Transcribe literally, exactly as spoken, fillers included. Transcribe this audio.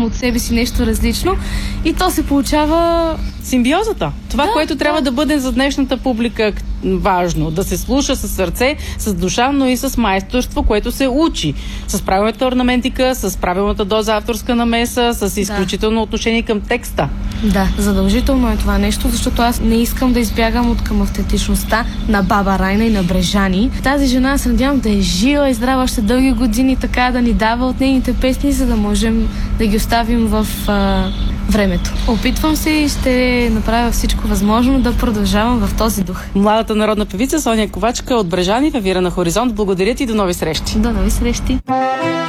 от себе си нещо различно и то се получава симбиозата. Това, да, което да. трябва да бъде за днешната публика важно. Да се слуша с сърце, с душа, но и с майсторство, което се учи. С правилната орнаментика, с правилната доза авторска намеса, с изключително да. отношение към текста. Да, задължително е това нещо, защото аз не искам да избягам от към автентичността на баба Райна и на Брежани. Тази жена се надявам да е жива и здрава още дълги години, така да ни дава от нейните песни, за да можем да ги оставим в а, времето. Опитвам се и ще направя всичко възможно да продължавам в този дух. Младата народна певица Соня Ковачка от Брежани в ефира на Хоризонт. Благодаря ти и до нови срещи. До нови срещи.